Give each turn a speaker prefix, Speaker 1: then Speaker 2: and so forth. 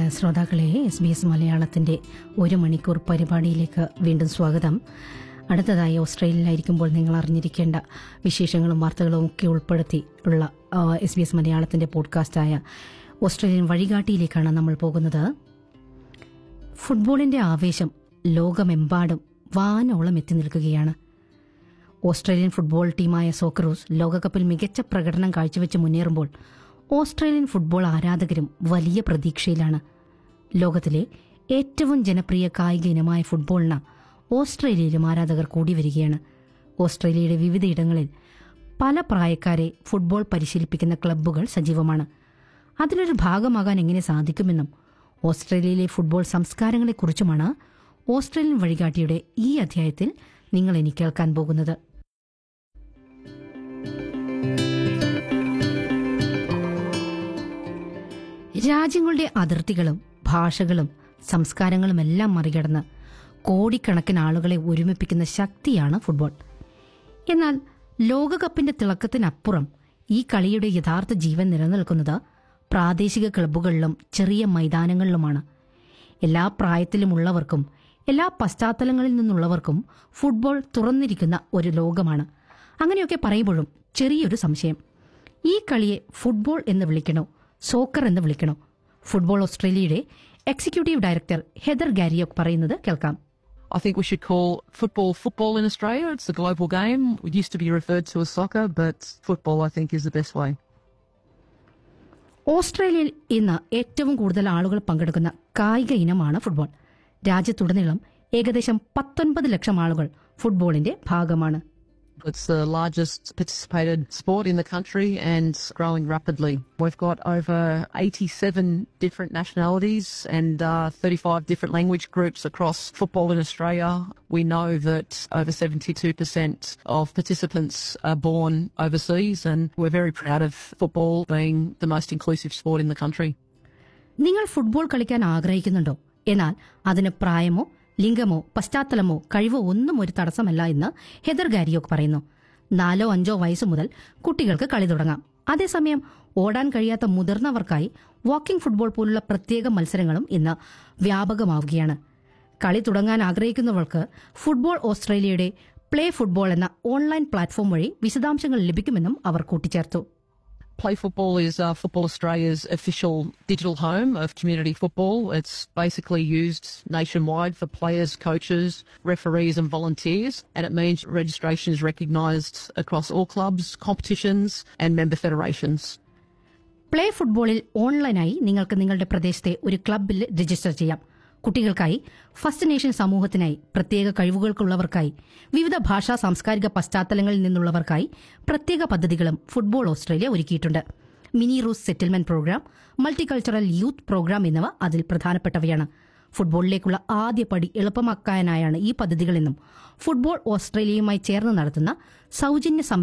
Speaker 1: ശ്രോതാക്കളെ SBS മലയാളത്തിൻ്റെ 1 മണിക്കൂർ പരിപാടിയിലേക്ക് വീണ്ടും സ്വാഗതം. അടുത്തതായി ഓസ്ട്രേലിയയിലായിരിക്കുമ്പോൾ നിങ്ങൾ അറിഞ്ഞിരിക്കേണ്ട വിശേഷങ്ങളും വാർത്തകളും ഒക്കെ ഉൾപ്പെടുത്തി ഉള്ള SBS മലയാളത്തിൻ്റെ പോഡ്കാസ്റ്റായ ഓസ്ട്രേലിയൻ വഴികാട്ടിയിലേക്കാണ് നമ്മൾ പോകുന്നത്. ഫുട്ബോളിൻ്റെ ആവേശം ലോകമെമ്പാടും വാനോളം എത്തി നിൽക്കുകയാണ്. ഓസ്ട്രേലിയൻ ഫുട്ബോൾ ടീമായ സോക്കറൂസ് ലോകകപ്പിൽ മികച്ച പ്രകടനം കാഴ്ചവെച്ച് മുന്നേറുമ്പോൾ ഓസ്ട്രേലിയൻ ഫുട്ബോൾ ആരാധകരും വലിയ പ്രതീക്ഷയിലാണ്. ലോകത്തിലെ ഏറ്റവും ജനപ്രിയ കായിക ഇനമായ ഫുട്ബോളിന് ഓസ്ട്രേലിയയിലും ആരാധകർ കൂടി വരികയാണ്. ഓസ്ട്രേലിയയുടെ വിവിധയിടങ്ങളിൽ പല പ്രായക്കാരെ ഫുട്ബോൾ പരിശീലിപ്പിക്കുന്ന ക്ലബ്ബുകൾ സജീവമാണ്. അതിലൊരു ഭാഗമാകാൻ എങ്ങനെ സാധിക്കുമെന്നും ഓസ്ട്രേലിയയിലെ ഫുട്ബോൾ സംസ്കാരങ്ങളെക്കുറിച്ചുമാണ് ഓസ്ട്രേലിയൻ വഴികാട്ടിയുടെ ഈ അധ്യായത്തിൽ നിങ്ങൾ ഇനി കേൾക്കാൻ പോകുന്നത്. രാജ്യങ്ങളുടെ അതിർത്തികളും ഭാഷകളും സംസ്കാരങ്ങളുമെല്ലാം മറികടന്ന് കോടിക്കണക്കിന് ആളുകളെ ഒരുമിപ്പിക്കുന്ന ശക്തിയാണ് ഫുട്ബോൾ. എന്നാൽ ലോകകപ്പിന്റെ തിളക്കത്തിനപ്പുറം ഈ കളിയുടെ യഥാർത്ഥ ജീവൻ നിലനിൽക്കുന്നത് പ്രാദേശിക ക്ലബ്ബുകളിലും ചെറിയ മൈതാനങ്ങളിലുമാണ്. എല്ലാ പ്രായത്തിലുമുള്ളവർക്കും എല്ലാ പശ്ചാത്തലങ്ങളിൽ നിന്നുള്ളവർക്കും ഫുട്ബോൾ തുറന്നിരിക്കുന്ന ഒരു ലോകമാണ്. അങ്ങനെയൊക്കെ പറയുമ്പോഴും ചെറിയൊരു സംശയം, ഈ കളിയെ ഫുട്ബോൾ എന്ന് വിളിക്കണോ സോക്കർ എന്ന് വിളിക്കണോ? ഫുട്ബോൾ ഓസ്ട്രേലിയയുടെ എക്സിക്യൂട്ടീവ് ഡയറക്ടർ ഹെദർ ഗാരിയോക്ക് പറയുന്നത് കേൾക്കാം.
Speaker 2: I think we should call football in Australia. It's a global game. It used to be referred to as soccer, but football, I think, is the best way.
Speaker 1: ഓസ്ട്രേലിയയിൽ ഇന്ന് ഏറ്റവും കൂടുതൽ ആളുകൾ പങ്കെടുക്കുന്ന കായിക ഇനമാണ് ഫുട്ബോൾ. രാജ്യത്തുടനീളം ഏകദേശം 19 ലക്ഷം ആളുകൾ ഫുട്ബോളിന്റെ ഭാഗമാണ്.
Speaker 2: It's the largest participated sport in the country and growing rapidly. We've got over 87 different nationalities and 35 different language groups across football in Australia. We know that over 72% of participants are born overseas, and we're very proud of football being the most inclusive sport in the country.
Speaker 1: നിങ്ങൾ football കളിക്കാൻ ആഗ്രഹിക്കുന്നുണ്ടോ? എന്നാൽ അതിന് പ്രായമോ ലിംഗമോ പശ്ചാത്തലമോ കഴിവോ ഒന്നും ഒരു തടസ്സമല്ല എന്ന് Heather ഗാരിയോക്ക് പറയുന്നു. 4-5 വയസ്സ് മുതൽ കുട്ടികൾക്ക് കളി തുടങ്ങാം. അതേസമയം ഓടാൻ കഴിയാത്ത മുതിർന്നവർക്കായി വാക്കിംഗ് ഫുട്ബോൾ പോലുള്ള പ്രത്യേക മത്സരങ്ങളും ഇന്ന് വ്യാപകമാവുകയാണ്. കളി തുടങ്ങാൻ ആഗ്രഹിക്കുന്നവർക്ക് ഫുട്ബോൾ ഓസ്ട്രേലിയയുടെ പ്ലേ ഫുട്ബോൾ എന്ന ഓൺലൈൻ പ്ലാറ്റ്ഫോം വഴി വിശദാംശങ്ങൾ ലഭിക്കുമെന്നും അവർ കൂട്ടിച്ചേർത്തു.
Speaker 2: Play Football is Football Australia's official digital home of community football. It's basically used nationwide for players, coaches, referees and volunteers, and it means registration is recognised across all clubs, competitions and member federations.
Speaker 1: Play ഫുട്ബോളിൽ ഓൺലൈനായി നിങ്ങൾക്ക് നിങ്ങളുടെ പ്രദേശത്തെ ഒരു ക്ലബ്ബിൽ register ചെയ്യാം. കുട്ടികൾക്കായി first nation സമൂഹത്തിനായി പ്രത്യേക കഴിവുകൾക്കുള്ളവർക്കായി വിവിധ ഭാഷാ സാംസ്കാരിക പശ്ചാത്തലങ്ങളിൽ നിന്നുള്ളവർക്കായി പ്രത്യേക പദ്ധതികളും ഫുട്ബോൾ ഓസ്ട്രേലിയ ഒരുക്കിയിട്ടുണ്ട്. Mini റൂസ് settlement programme, multicultural youth programme എന്നിവ അതിൽ പ്രധാനപ്പെട്ടവയാണ്. ഫുട്ബോളിലേക്കുള്ള ആദ്യ പടി എളുപ്പമാക്കാനായാണ് ഈ പദ്ധതികളെന്നും ഫുട്ബോൾ ഓസ്ട്രേലിയയുമായി ചേർന്ന് നടത്തുന്ന സൌജന്യ